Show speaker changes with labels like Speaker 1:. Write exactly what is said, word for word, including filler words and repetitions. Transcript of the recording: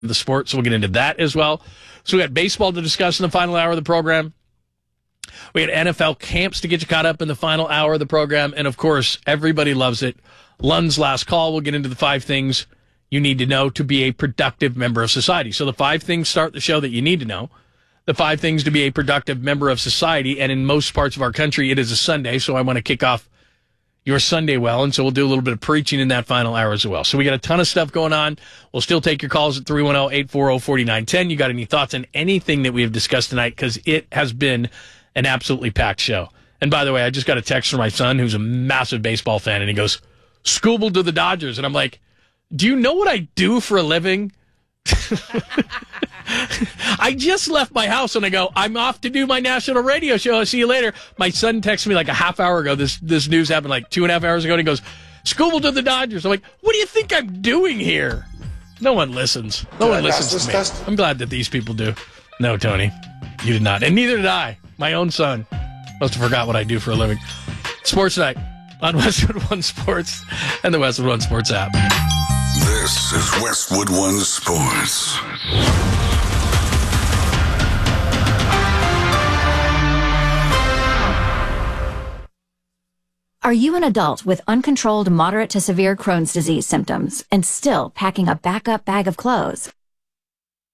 Speaker 1: the sport, so we'll get into that as well. So we got baseball to discuss in the final hour of the program. We had N F L camps to get you caught up in the final hour of the program. And, of course, everybody loves it. Lund's last call. We'll get into the five things you need to know to be a productive member of society. So the five things start the show that you need to know. The five things to be a productive member of society. And in most parts of our country, it is a Sunday, so I want to kick off your Sunday well. And so we'll do a little bit of preaching in that final hour as well. So we got a ton of stuff going on. We'll still take your calls at three one zero, eight four zero, four nine one zero. You got any thoughts on anything that we have discussed tonight? Because it has been an absolutely packed show. And by the way, I just got a text from my son, who's a massive baseball fan, and he goes, "Scooble to the Dodgers." And I'm like, do you know what I do for a living? I just left my house and I go, I'm off to do my national radio show. I'll see you later. My son texted me like a half hour ago. This this news happened like two and a half hours ago. And he goes, "Scooble to the Dodgers." I'm like, what do you think I'm doing here? No one listens. No one listens to me. I'm glad that these people do. No, Tony, you did not. And neither did I. My own son must have forgot what I do for a living. Sports Night on Westwood One Sports and the Westwood One Sports app.
Speaker 2: This is Westwood One Sports.
Speaker 3: Are you an adult with uncontrolled moderate to severe Crohn's disease symptoms and still packing a backup bag of clothes?